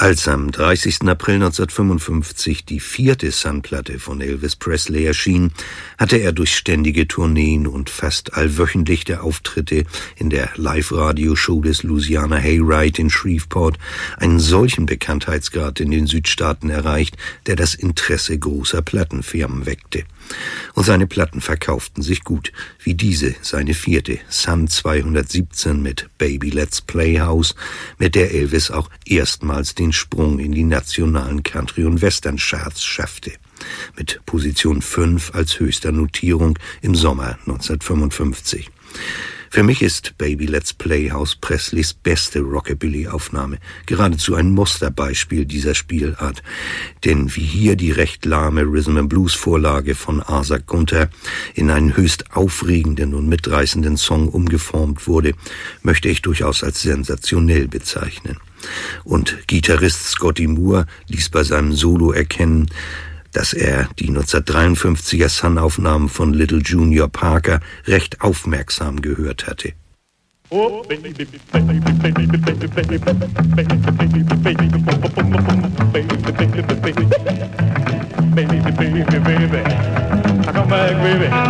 Als am 30. April 1955 die 4. Sun-Platte von Elvis Presley erschien, hatte er durch ständige Tourneen und fast allwöchentliche Auftritte in der Live-Radio-Show des Louisiana Hayride in Shreveport einen solchen Bekanntheitsgrad in den Südstaaten erreicht, der das Interesse großer Plattenfirmen weckte. Und seine Platten verkauften sich gut, wie diese, seine 4. Sun 217 mit Baby Let's Play House, mit der Elvis auch erstmals den Sprung in die nationalen Country- und Western-Charts schaffte. Mit Position 5 als höchster Notierung im Sommer 1955. Für mich ist Baby Let's Play House Presleys beste Rockabilly-Aufnahme, geradezu ein Musterbeispiel dieser Spielart. Denn wie hier die recht lahme Rhythm-and-Blues-Vorlage von Asa Gunter in einen höchst aufregenden und mitreißenden Song umgeformt wurde, möchte ich durchaus als sensationell bezeichnen. Und Gitarrist Scotty Moore ließ bei seinem Solo erkennen, dass er die 1953er Sun-Aufnahmen von Little Junior Parker recht aufmerksam gehört hatte. Oh, baby, baby, baby, baby, baby, baby, baby, baby, baby, baby, baby,